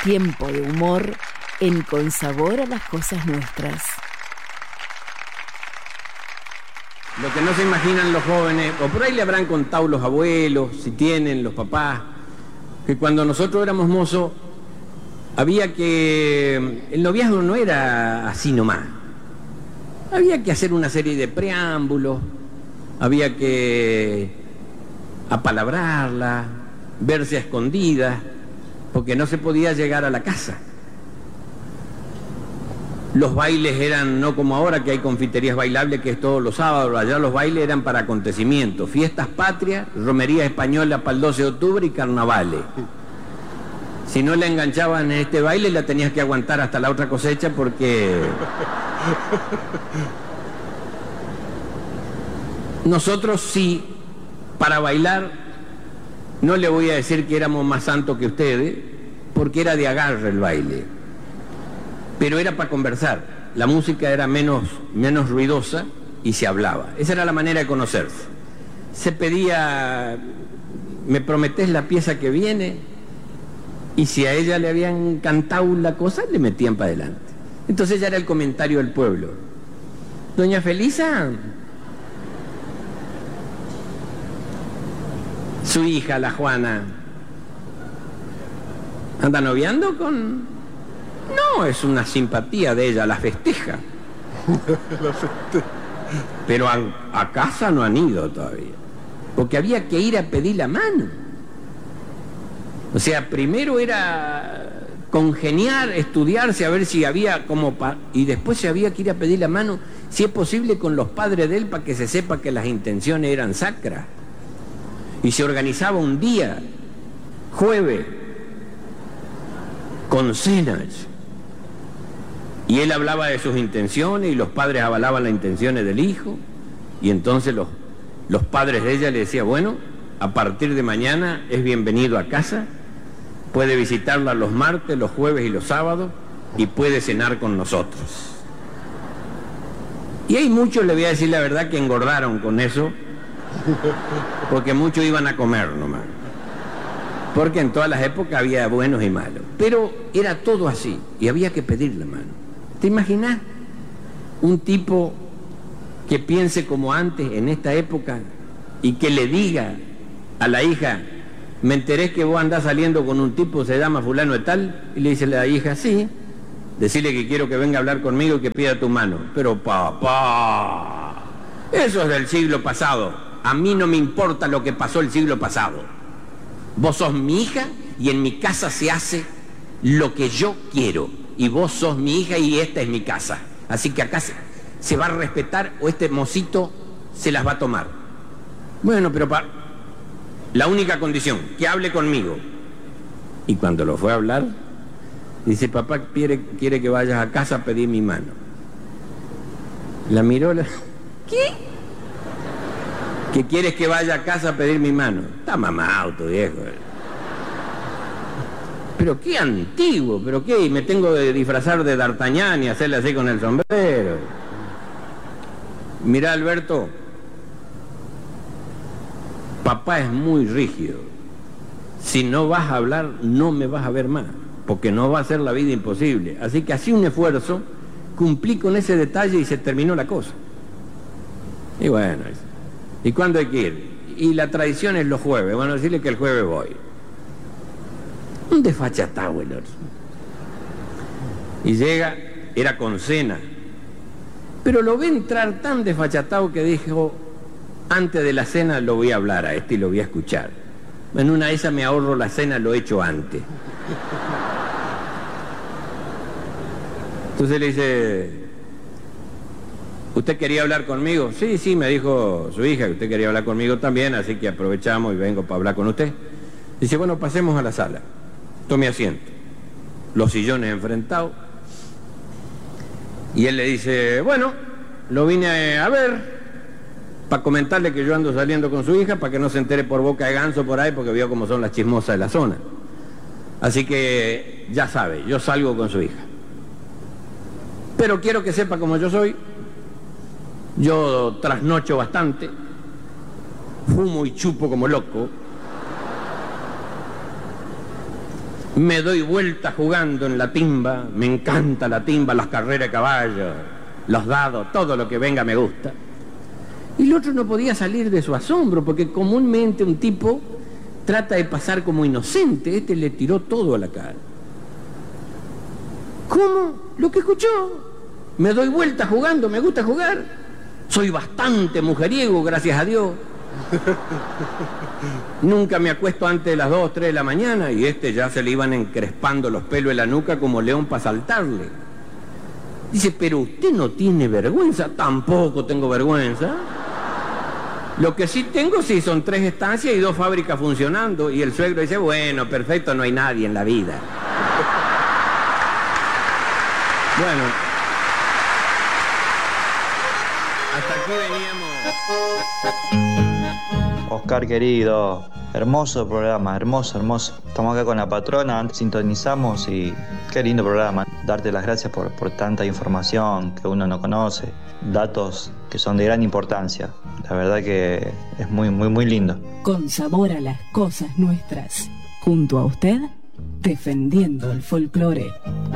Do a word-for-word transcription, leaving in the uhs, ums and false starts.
Tiempo de humor en Con Sabor a las Cosas Nuestras. Lo que no se imaginan los jóvenes, o por ahí le habrán contado los abuelos, si tienen, los papás, que cuando nosotros éramos mozos, había que... el noviazgo no era así nomás. Había que hacer una serie de preámbulos, había que apalabrarla, verse a escondidas, porque no se podía llegar a la casa. Los bailes eran no como ahora, que hay confiterías bailables, que es todos los sábados. Allá los bailes eran para acontecimientos, fiestas patrias, romería española para el doce de octubre y carnavales. Si no la enganchaban en este baile, la tenías que aguantar hasta la otra cosecha, porque nosotros sí, para bailar, no le voy a decir que éramos más santos que ustedes, porque era de agarre el baile, pero era para conversar. La música era menos, menos ruidosa y se hablaba. Esa era la manera de conocerse. Se pedía, ¿me prometés la pieza que viene? Y si a ella le habían cantado la cosa, le metían para adelante. Entonces ya era el comentario del pueblo. Doña Felisa, su hija, la Juana, ¿anda noviando con...? No, es una simpatía de ella, la festeja. La festeja. Pero a, a casa no han ido todavía, porque había que ir a pedir la mano. O sea, primero era congeniar, estudiarse, a ver si había como... Pa... y después se había que ir a pedir la mano, si es posible, con los padres de él, para que se sepa que las intenciones eran sacras. Y se organizaba un día, jueves, con cenas. Y él hablaba de sus intenciones y los padres avalaban las intenciones del hijo. Y entonces los, los padres de ella le decían, bueno, a partir de mañana es bienvenido a casa, puede visitarla los martes, los jueves y los sábados, y puede cenar con nosotros. Y hay muchos, le voy a decir la verdad, que engordaron con eso, porque muchos iban a comer nomás. Porque en todas las épocas había buenos y malos. Pero era todo así, y había que pedir la mano. ¿Te imaginas un tipo que piense como antes, en esta época, y que le diga a la hija, me enteré que vos andás saliendo con un tipo, se llama fulano de tal, y le dice a la hija, sí, decirle que quiero que venga a hablar conmigo y que pida tu mano? Pero papá, eso es del siglo pasado. A mí no me importa lo que pasó el siglo pasado. Vos sos mi hija y en mi casa se hace lo que yo quiero. Y vos sos mi hija y esta es mi casa. Así que acá se, se va a respetar, o este mocito se las va a tomar. Bueno, pero pa, la única condición, que hable conmigo. Y cuando lo fue a hablar, dice, papá quiere, quiere que vayas a casa a pedir mi mano. La miró, la... ¿qué? ¿Que quieres que vaya a casa a pedir mi mano? Está mamado tu viejo. Pero qué antiguo, pero qué, me tengo de disfrazar de D'Artagnan y hacerle así con el sombrero. Mirá, Alberto, papá es muy rígido. Si no vas a hablar, no me vas a ver más, porque no va a ser la vida imposible. Así que hacé un esfuerzo, cumplí con ese detalle y se terminó la cosa. Y bueno, ¿y cuándo hay que ir? Y la tradición es los jueves. Bueno, decirle que el jueves voy. Un desfachatado el otro. Y llega, era con cena. Pero lo ve entrar tan desfachatado que dijo, antes de la cena lo voy a hablar a este y lo voy a escuchar. En una de esas me ahorro la cena, lo he hecho antes. Entonces le dice, ¿usted quería hablar conmigo? Sí, sí, me dijo su hija que usted quería hablar conmigo también, así que aprovechamos y vengo para hablar con usted. Dice, bueno, pasemos a la sala. Tome asiento. Los sillones enfrentados. Y él le dice, bueno, lo vine a ver para comentarle que yo ando saliendo con su hija, para que no se entere por boca de ganso por ahí, porque vio cómo son las chismosas de la zona. Así que ya sabe, yo salgo con su hija. Pero quiero que sepa cómo yo soy. Yo trasnocho bastante, fumo y chupo como loco. Me doy vuelta jugando en la timba, me encanta la timba, las carreras de caballo, los dados, todo lo que venga me gusta. Y el otro no podía salir de su asombro, porque comúnmente un tipo trata de pasar como inocente, este le tiró todo a la cara. ¿Cómo? Lo que escuchó. Me doy vuelta jugando, me gusta jugar. Soy bastante mujeriego, gracias a Dios. Nunca me acuesto antes de las dos, tres de la mañana, y este ya se le iban encrespando los pelos de la nuca como león para saltarle. Dice, pero usted no tiene vergüenza. Tampoco tengo vergüenza. Lo que sí tengo, sí, son tres estancias y dos fábricas funcionando. Y el suegro dice, bueno, perfecto, no hay nadie en la vida. Bueno, hasta aquí veníamos. Oscar querido, hermoso programa, hermoso, hermoso. Estamos acá con la patrona, antes sintonizamos y qué lindo programa. Darte las gracias por, por tanta información que uno no conoce, datos que son de gran importancia. La verdad que es muy, muy, muy lindo. Con sabor a las cosas nuestras. Junto a usted, defendiendo el folclore.